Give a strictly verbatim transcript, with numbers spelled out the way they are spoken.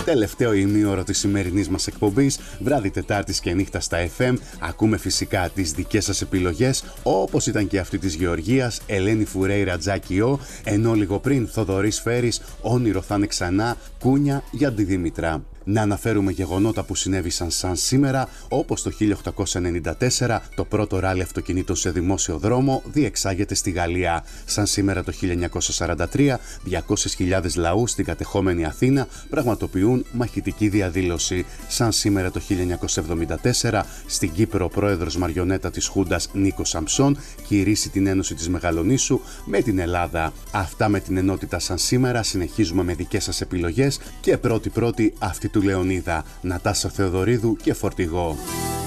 Τελευταίο ημίωρο της σημερινής μας εκπομπής, βράδυ Τετάρτης και νύχτα στα εφ εμ. Ακούμε φυσικά τις δικές σας επιλογές, όπως ήταν και αυτή της Γεωργίας, Ελένη Φουρέιρα Τζάκιο, ενώ λίγο πριν Θοδωρής Φέρης, Όνειρο θα είναι ξανά, Κούνια για τη Δήμητρα. Να αναφέρουμε γεγονότα που συνέβησαν σαν σήμερα, όπως το χίλια οκτακόσια ενενήντα τέσσερα το πρώτο ράλι αυτοκινήτων σε δημόσιο δρόμο διεξάγεται στη Γαλλία. Σαν σήμερα το χίλια εννιακόσια σαράντα τρία, διακόσιες χιλιάδες λαού στην κατεχόμενη Αθήνα πραγματοποιούν μαχητική διαδήλωση. Σαν σήμερα το χίλια εννιακόσια εβδομήντα τέσσερα, στην Κύπρο ο πρόεδρος μαριονέτα της Χούντας Νίκος Σαμψόν κηρύσσει την ένωση της Μεγαλονήσου με την Ελλάδα. Αυτά με την ενότητα σαν σήμερα. Συνεχίζουμε με δικές σας επιλογές και πρώτη-πρώτη αυτή του Λεωνίδα, Νατάσα Θεοδωρίδου και Φορτηγό.